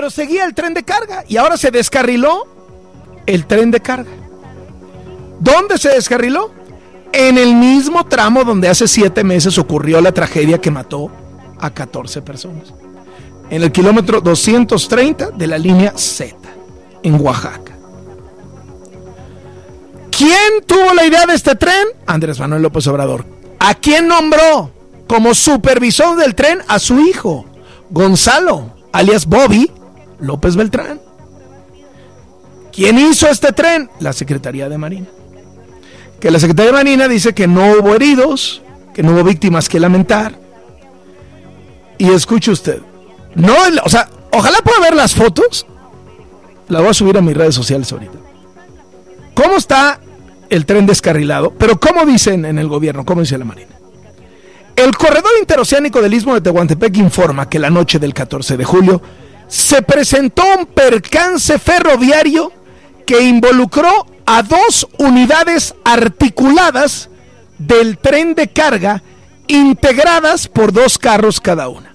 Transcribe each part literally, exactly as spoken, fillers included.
pero seguía el tren de carga y ahora se descarriló el tren de carga. ¿Dónde se descarriló? En el mismo tramo donde hace siete meses ocurrió la tragedia que mató a catorce personas. En el kilómetro doscientos treinta de la línea Z, en Oaxaca. ¿Quién tuvo la idea de este tren? Andrés Manuel López Obrador. ¿A quién nombró como supervisor del tren? A su hijo, Gonzalo, alias Bobby López Beltrán. ¿Quién hizo este tren? La Secretaría de Marina. Que la Secretaría de Marina dice que no hubo heridos, que no hubo víctimas que lamentar. Y escuche usted, no, o sea, ojalá pueda ver las fotos. Las voy a subir a mis redes sociales ahorita. ¿Cómo está el tren descarrilado? Pero ¿cómo dicen en el gobierno? ¿Cómo dice la Marina? El corredor interoceánico del Istmo de Tehuantepec informa que la noche del catorce de julio se presentó un percance ferroviario que involucró a dos unidades articuladas del tren de carga integradas por dos carros cada una.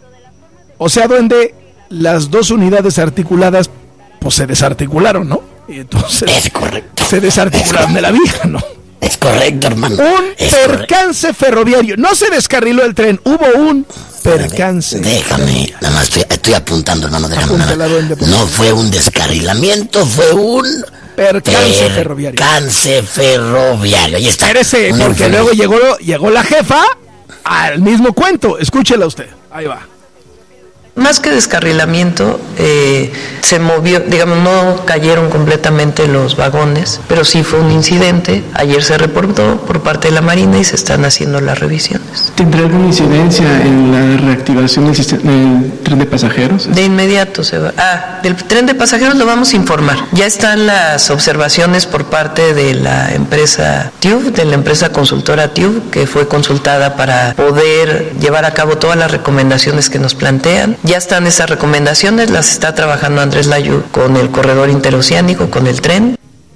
O sea, donde las dos unidades articuladas pues se desarticularon, ¿no? Y entonces es correcto. Se desarticularon de la vía, ¿no? Es correcto, hermano. Un es percance correcto. ferroviario. No se descarriló el tren, hubo un percance. Déjame, nada más estoy, estoy apuntando, hermano, déjame. Nada. No fue un descarrilamiento, fue un percance per ferroviario. Percance ferroviario. Ahí está. Espérese, porque infeliz. luego llegó, llegó la jefa al mismo cuento. Escúchela usted. Ahí va. Más que descarrilamiento, eh, se movió, digamos, no cayeron completamente los vagones, pero sí fue un incidente. Ayer se reportó por parte de la Marina y se están haciendo las revisiones. ¿Tendrá alguna incidencia en la reactivación del, sistema, del tren de pasajeros? De inmediato se va. Ah, del tren de pasajeros lo vamos a informar. Ya están las observaciones por parte de la empresa T U V, de la empresa consultora T U V, que fue consultada para poder llevar a cabo todas las recomendaciones que nos plantean. Ya están esas recomendaciones, las está trabajando Andrés Layú con el corredor interoceánico, con el tren.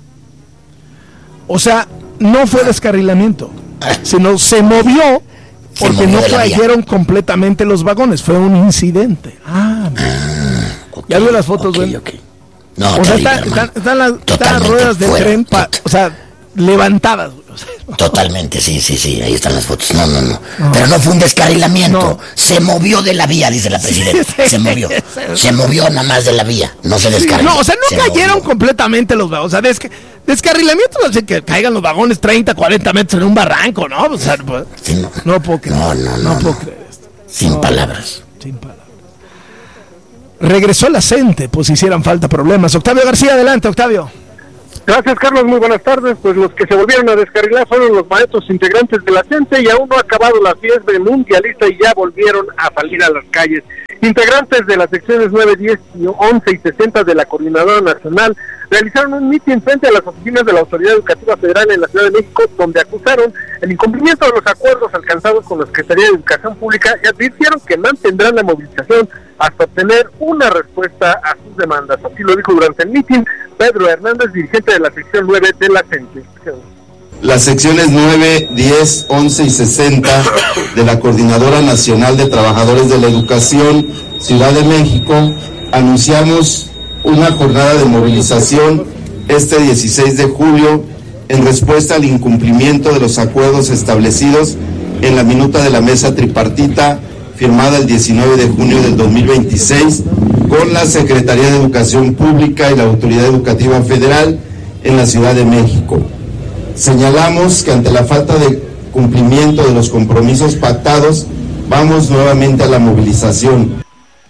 O sea, no fue descarrilamiento, sino se movió porque se movió no cayeron completamente los vagones, fue un incidente. Ah, ah okay, ya vio las fotos, okay, güey. Okay. No, o sea, está, están, están, las, están las ruedas del fuera, tren, pa, o sea, levantadas. O sea, no. Totalmente, sí, sí, sí, ahí están las fotos. No, no, no. no. Pero no fue un descarrilamiento. No. Se movió de la vía, dice la presidenta. Sí, sí, se movió. Se movió nada más de la vía. No se descarriló. No, o sea, no se cayeron movió. completamente los vagones. O sea, desca descarrilamiento no sé que caigan los vagones treinta, cuarenta metros en un barranco, ¿no? O sea, pues, sí, no. no puedo creer. No, no, no. No, no puedo no. creer esto. Sin no, palabras. Sin palabras. Regresó la CENTE, pues hicieran falta problemas. Octavio García, adelante, Octavio. Gracias, Carlos, muy buenas tardes. Pues los que se volvieron a descarrilar fueron los maestros integrantes de la CENTE y aún no ha acabado la fiebre mundialista y ya volvieron a salir a las calles. Integrantes de las secciones nueve, diez, once y sesenta de la Coordinadora Nacional realizaron un mitin frente a las oficinas de la Autoridad Educativa Federal en la Ciudad de México, donde acusaron el incumplimiento de los acuerdos alcanzados con la Secretaría de Educación Pública y advirtieron que mantendrán la movilización hasta obtener una respuesta a sus demandas. Así lo dijo durante el mitin Pedro Hernández, dirigente de la sección nueve de la CENTE. Las secciones nueve, diez, once y sesenta de la Coordinadora Nacional de Trabajadores de la Educación, Ciudad de México, anunciamos una jornada de movilización este dieciséis de julio en respuesta al incumplimiento de los acuerdos establecidos en la minuta de la mesa tripartita firmada el diecinueve de junio del dos mil veintiséis con la Secretaría de Educación Pública y la Autoridad Educativa Federal en la Ciudad de México. Señalamos que ante la falta de cumplimiento de los compromisos pactados, vamos nuevamente a la movilización.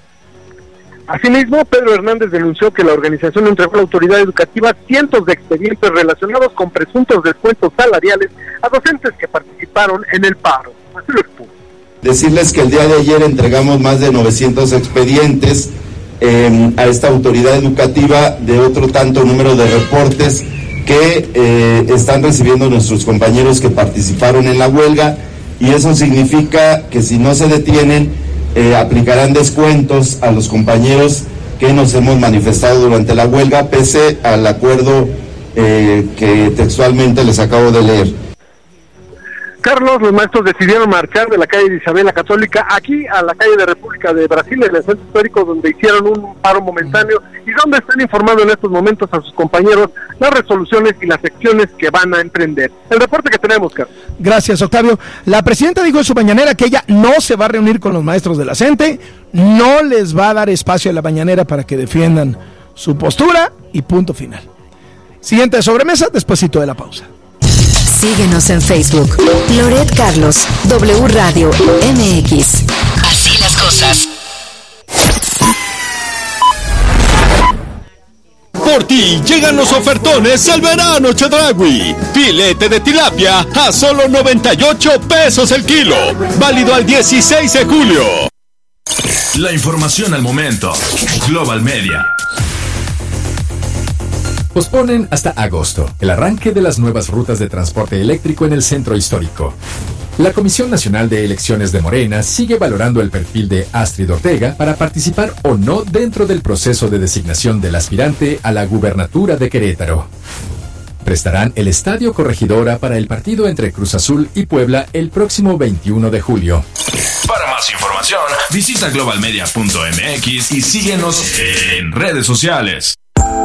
Asimismo, Pedro Hernández denunció que la organización entregó a la autoridad educativa cientos de expedientes relacionados con presuntos descuentos salariales a docentes que participaron en el paro. Así lo expuso. Decirles que el día de ayer entregamos más de novecientos expedientes eh, a esta autoridad educativa de otro tanto número de reportes que eh, están recibiendo nuestros compañeros que participaron en la huelga, y eso significa que si no se detienen, eh, aplicarán descuentos a los compañeros que nos hemos manifestado durante la huelga, pese al acuerdo eh, que textualmente les acabo de leer. Carlos, los maestros decidieron marchar de la calle de Isabel la Católica aquí a la calle de República de Brasil, en el centro histórico, donde hicieron un paro momentáneo y donde están informando en estos momentos a sus compañeros las resoluciones y las acciones que van a emprender. El reporte que tenemos, Carlos. Gracias, Octavio. La presidenta dijo en su mañanera que ella no se va a reunir con los maestros de la C E N T E, no les va a dar espacio a la mañanera para que defiendan su postura y punto final. Siguiente sobremesa, despuesito de la pausa. Síguenos en Facebook, Loret Carlos, W Radio M X. Así las cosas. Por ti llegan los ofertones al verano Chedraui. Filete de tilapia a solo noventa y ocho pesos el kilo. Válido al dieciséis de julio. La información al momento. Global Media. Posponen hasta agosto el arranque de las nuevas rutas de transporte eléctrico en el centro histórico. La Comisión Nacional de Elecciones de Morena sigue valorando el perfil de Astrid Ortega para participar o no dentro del proceso de designación del aspirante a la gubernatura de Querétaro. Prestarán el Estadio Corregidora para el partido entre Cruz Azul y Puebla el próximo veintiuno de julio. Para más información, visita global media punto m x y síguenos en redes sociales.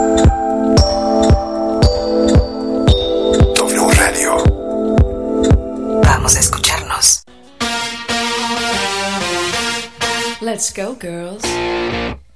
Vamos a escucharnos. Let's go, girls.